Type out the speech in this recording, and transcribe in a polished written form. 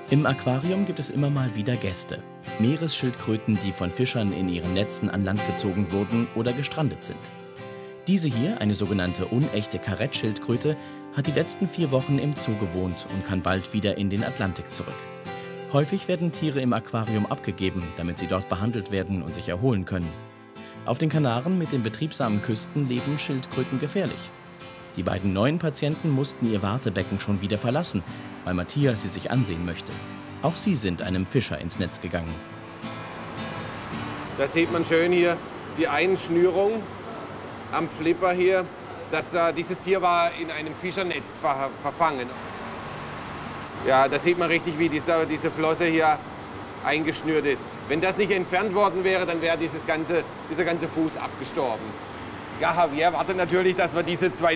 Im Aquarium gibt es immer mal wieder Gäste. Meeresschildkröten, die von Fischern in ihren Netzen an Land gezogen wurden oder gestrandet sind. Diese hier, eine sogenannte unechte Karettschildkröte, hat die letzten 4 Wochen im Zoo gewohnt und kann bald wieder in den Atlantik zurück. Häufig werden Tiere im Aquarium abgegeben, damit sie dort behandelt werden und sich erholen können. Auf den Kanaren mit den betriebsamen Küsten leben Schildkröten gefährlich. Die beiden neuen Patienten mussten ihr Wartebecken schon wieder verlassen, weil Matthias sie sich ansehen möchte. Auch sie sind einem Fischer ins Netz gegangen. Da sieht man schön hier die Einschnürung am Flipper hier. Dieses Tier war in einem Fischernetz verfangen. Ja, da sieht man richtig, wie diese Flosse hier eingeschnürt ist. Wenn das nicht entfernt worden wäre, dann wäre dieser ganze Fuß abgestorben. Ja, Javier wartet natürlich, dass wir diese 2